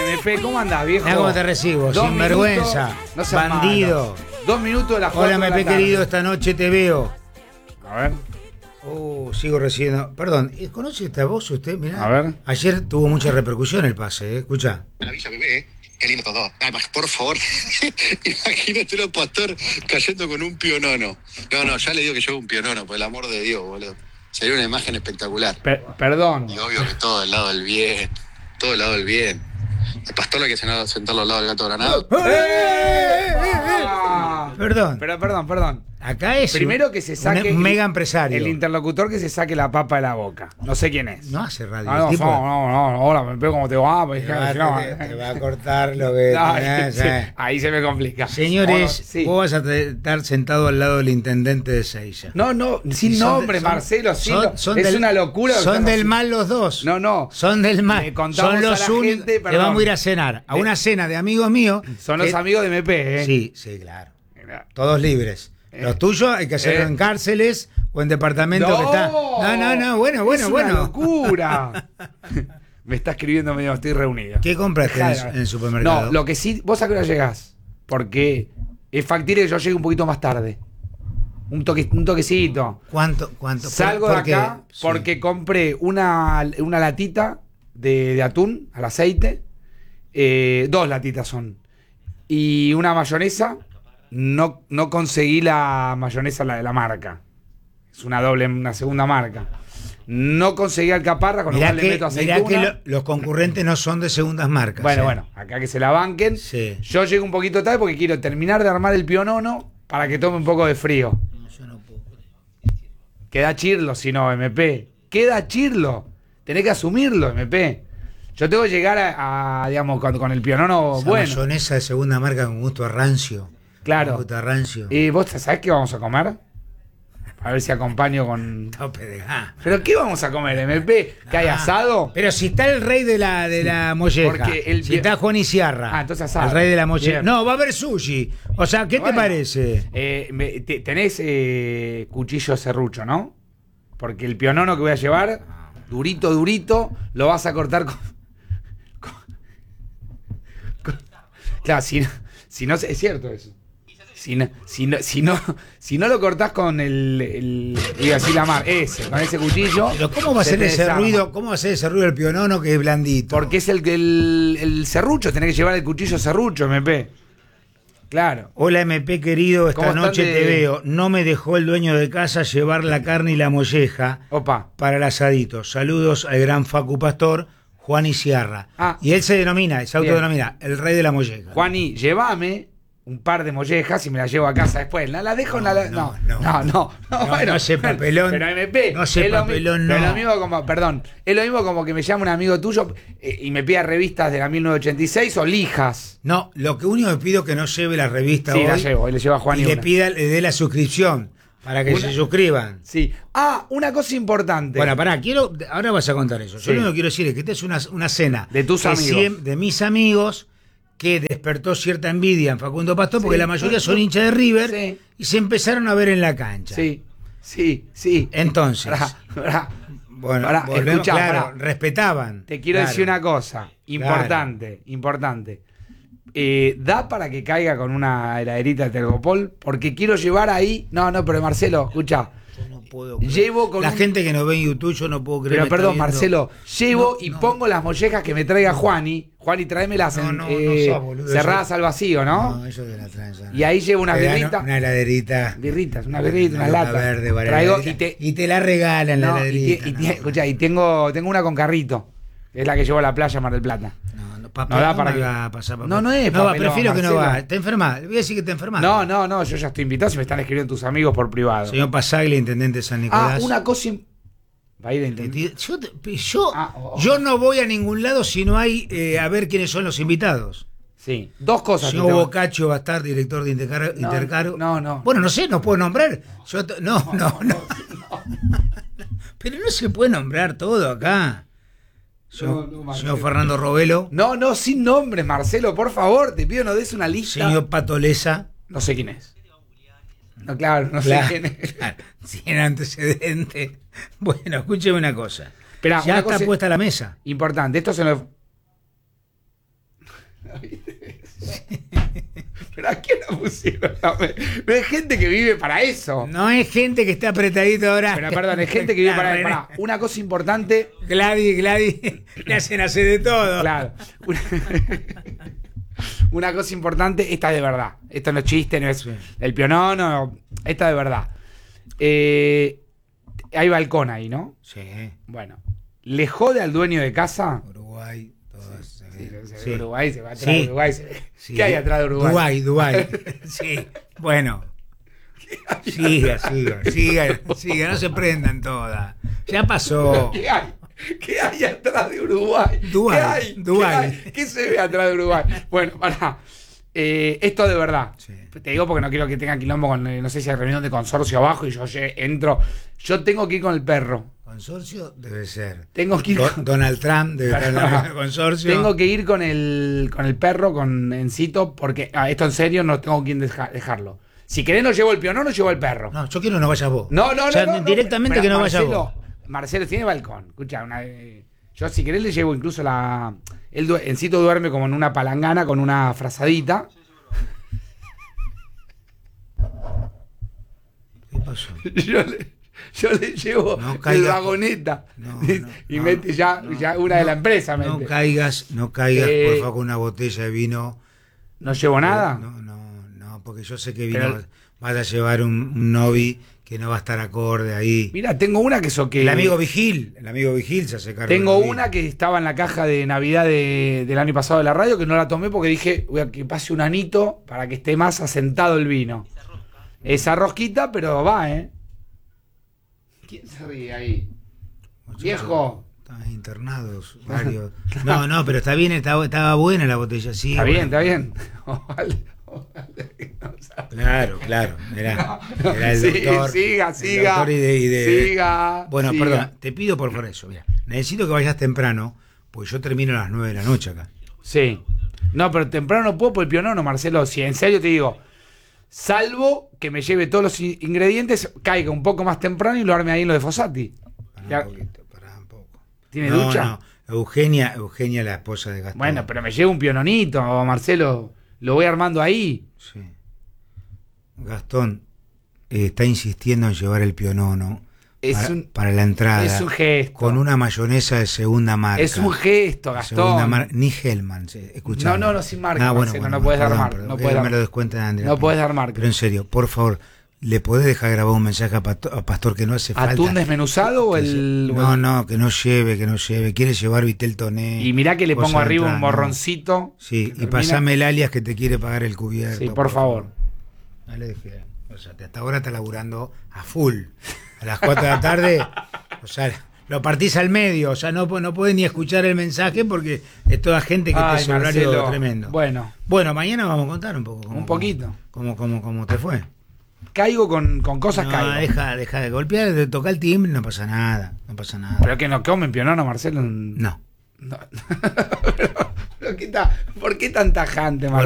MP, ¿cómo andás, viejo? Mirá cómo te recibo, sinvergüenza, no seas bandido. malo. 2 minutos de las 4 Hola, de la MP tarde. querido, esta noche te veo. A ver. Sigo recibiendo. Perdón, ¿conoce esta voz usted? Mirá. A ver. Ayer tuvo mucha repercusión el pase, Escucha. Maravilla, bebé, qué lindo todo. Ay, por favor, imagínate a Pastor cayendo con un pionono. No, ya le digo que yo un pionono, por el amor de Dios, boludo. Sería una imagen espectacular. Perdón. Y obvio que todo del lado del bien, todo del lado del bien. El Pastor hay que sentarlo al lado del gato granado. Perdón. Perdón. Acá es Primero que se saque un mega empresario. El interlocutor que se saque la papa de la boca. No sé quién es. No hace radio. No, el tipo no. Hola, me pego como te va. Pues, te va a cortar lo que tenés, sí, ahí se me complica. Señores, sí. vos vas a estar sentado al lado del intendente de Seiza. No, sin nombre, Marcelo. Es una locura. Son del mal los dos. No. Son del mal. Son los únicos que vamos a ir a cenar. A una cena de amigos míos. Son los amigos de MP, Sí, claro. Todos libres. Los tuyos hay que hacerlo en cárceles o en departamentos que están. No, bueno. Es una locura. Me está escribiendo medio, estoy reunido. ¿Qué compraste en el supermercado? No, lo que sí, ¿vos a qué hora llegás? Porque es factible que yo llegue un poquito más tarde. Un toquecito. ¿Cuánto? Salgo de acá porque compré una latita de atún al aceite. 2 latitas son. Y una mayonesa. No conseguí la mayonesa, la de la marca. Es una segunda marca. No conseguí alcaparra, con lo cual le meto aceituna. Mirá que los concurrentes no son de segundas marcas. Bueno, acá que se la banquen. Sí. Yo llego un poquito tarde porque quiero terminar de armar el pionono para que tome un poco de frío. Yo no puedo. Queda chirlo si no, MP. Queda chirlo. Tenés que asumirlo, MP. Yo tengo que llegar a digamos, con el pionono Esa bueno. mayonesa de segunda marca con gusto a rancio. Claro. Con gusto a rancio. ¿Y vos sabés qué vamos a comer? A ver si acompaño con... Tope de gas. ¿Pero qué vamos a comer, MP? ¿Que hay asado? Pero si está el rey de la molleja. Porque si está Juan Isiarra. Entonces asado. El rey de la molleja. Bien. No, va a haber sushi. O sea, ¿qué te parece? Tenés cuchillo serrucho, ¿no? Porque el pionono que voy a llevar, durito, lo vas a cortar con claro, si no es cierto eso. Si no lo cortás con digo así con ese cuchillo. Pero ¿cómo va a ser ese ruido? ¿Cómo va a ser ese ruido del pionono que es blandito? Porque es el serrucho, tenés que llevar el cuchillo serrucho, MP. Claro. Hola MP querido, esta noche te veo. No me dejó el dueño de casa llevar la carne y la molleja para el asadito. Saludos al gran Facu Pastor, Juan Isiarra. Y él se autodenomina el rey de la molleja. Juani, llévame un par de mollejas y me las llevo a casa después. La dejo en la... No, ese papelón. Pero MP, no ese papelón, no. Es lo mismo como, perdón, es lo mismo como que me llama un amigo tuyo y me pida revistas de la 1986 o lijas. No, lo que único que pido es que no lleve la revista hoy. Sí, la llevo, le llevo a Juan y le dé la suscripción para que se suscriban. Sí. Una cosa importante. Bueno, ahora vas a contar eso. Yo lo único que quiero decir es que esta es una cena de tus amigos. De mis amigos, que despertó cierta envidia en Facundo Pastor, porque la mayoría son hinchas de River y se empezaron a ver en la cancha. Sí. Entonces, volvemos, claro, respetaban. Te quiero decir una cosa importante. ¿Da para que caiga con una heladerita de Tergopol? Porque quiero llevar ahí... No, pero Marcelo, escucha. Yo no puedo llevo con gente que nos ve en YouTube, yo no puedo creer. Pero perdón, Marcelo, llevo pongo las mollejas que me traiga Juani, tráemelas cerradas al vacío, ¿no? No, eso de la tranza. Y ahí llevo unas birritas. Una heladerita. Unas latas. Verde, traigo y te la regalan la heladerita. Escucha, y tengo una con carrito, que es la que llevo a la playa Mar del Plata. No da para que va a pasar papel. No es papelón, prefiero que no va. Te enfermas. Le voy a decir que te enfermas. No, yo ya estoy invitado. Si me están escribiendo tus amigos por privado. Señor Pasaglia, intendente de San Nicolás. Una cosa. Va a ir a intendente. Yo no voy a ningún lado si no hay a ver quiénes son los invitados. Sí, 2 cosas. Señor Boccaccio va a estar director de Intercaro. No. Bueno, no sé, no puedo nombrar. No. Pero no se puede nombrar todo acá. Señor Fernando Robelo. No, sin nombres, Marcelo, por favor, te pido no des una lista. Señor Patolesa. No sé quién es. No, claro, no sé quién es. Claro, sin antecedente. Bueno, escúcheme una cosa. Esperá, ya está puesta la mesa. Importante, esto se lo... ¿Pero a quién lo pusieron? No es gente que vive para eso. No es gente que está apretadito ahora. Pero perdón, es gente que vive para una cosa importante. Gladys, le hacen hacer de todo. Claro. Una cosa importante, esta es de verdad. Esto no es chiste, no es el pionono, esta es de verdad. Hay balcón ahí, ¿no? Sí. Bueno, ¿le jode al dueño de casa? Uruguay, todas. Sí. Uruguay se va atrás de Uruguay. Sí. ¿Qué hay atrás de Uruguay? Dubái. Sí, bueno. Siga, no se prendan todas. Ya pasó. ¿Qué hay atrás de Uruguay? Dubái. ¿Qué se ve atrás de Uruguay? Bueno, pará. Esto de verdad. Sí. Te digo porque no quiero que tenga quilombo con, no sé si hay reunión de consorcio abajo y yo entro. Yo tengo que ir con el perro. Consorcio debe ser. Tengo que ir Donald Trump debe estar en el consorcio. Tengo que ir con el perro, con Encito, porque esto en serio no tengo quien dejarlo. Si querés no llevo el pionono, no llevo el perro. No, yo quiero que no vayas vos. No, directamente que no vayas vos. Marcelo tiene balcón. Escucha, yo si querés le llevo incluso Encito duerme como en una palangana con una frazadita. ¿Qué pasó? Yo le llevo el vagoneta y mete ya una de la empresa. No caigas, por favor, con una botella de vino. ¿No llevo nada? No, porque yo sé que vas a llevar un novi que no va a estar acorde ahí. Mira, tengo una que el amigo Vigil se hace cargo. Tengo una que estaba en la caja de Navidad del año pasado de la radio, que no la tomé porque dije, voy a que pase un anito para que esté más asentado el vino. Esa rosquita, pero va, ¿Quién se ríe ahí? Viejo. Estaban internados varios. No, pero está bien, estaba buena la botella, sí. Está bien. Ojalá. Claro. Era el doctor. Siga. Siga. Bueno, perdón, te pido por favor eso. Mira, necesito que vayas temprano, porque yo termino a las 9 de la noche acá. Sí. No, pero temprano no puedo por el pionono, Marcelo. Si en serio te digo, salvo que me lleve todos los ingredientes, caiga un poco más temprano y lo arme ahí en lo de Fossati. Pará un poco. ¿Tiene ducha? No. Eugenia, la esposa de Gastón. Bueno, pero me llevo un piononito, Marcelo. Lo voy armando ahí. Sí. Gastón está insistiendo en llevar el pionono para la entrada. Es un gesto. Con una mayonesa de segunda marca. Es un gesto, Gastón. Ni Hellman. Escuchá. No, sin marca. No puedes dar marca. No me lo descuenten, Andrea. No puedes dar marca. Pero en serio, por favor, ¿le podés dejar grabar un mensaje a Pastor que no hace falta? ¿Atún desmenuzado o el...? No, que no lleve. Quiere llevar vitel toné. Y mirá que le pongo arriba un morroncito. Sí, y pasame el alias que te quiere pagar el cubierto. Sí, por favor. No le dejé. O sea, hasta ahora está laburando a full. A las 4 de la tarde, o sea, lo partís al medio. O sea, no podés ni escuchar el mensaje porque es toda gente que te hace un horario tremendo. Bueno, mañana vamos a contar un poco. ¿Cómo te fue? Caigo con cosas, caigo. Deja de golpear, de tocar el timbre, no pasa nada. ¿Pero que no comen pionono, Marcelo? No. Pero ¿por qué tan tajante, Marcelo?